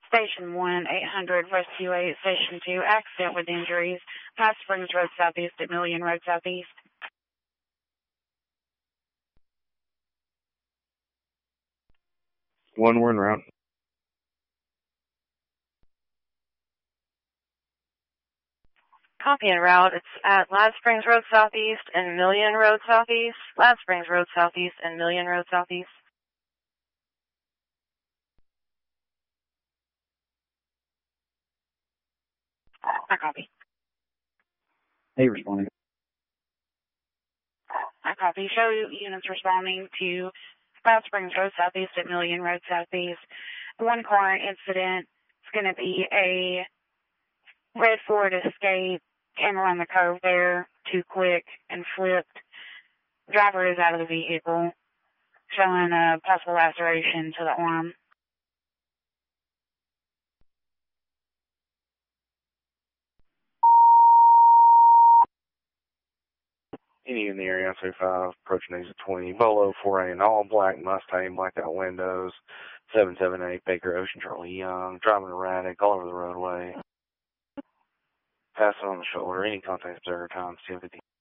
Station 1, 800, Rescue 8, Station 2, accident with injuries, Hot Springs Road Southeast at Million Road Southeast. One, we're en route. Copy en route. It's at Ladd Springs Road Southeast and Million Road Southeast. Ladd Springs Road Southeast and Million Road Southeast. I copy. Hey, responding. I copy. Show units responding to Ladd Springs Road Southeast at Million Road Southeast. One car incident. It's going to be a red Ford Escape. Came around the curve there too quick and flipped. Driver is out of the vehicle, showing a possible laceration to the arm. Any in the area, 35, approaching exit 20, Bolo 4A, an all-black Mustang, blacked out windows, 778 Baker Ocean, Charlie Young, driving erratic, all over the roadway. Passing on the shoulder, any contact observer time, 250.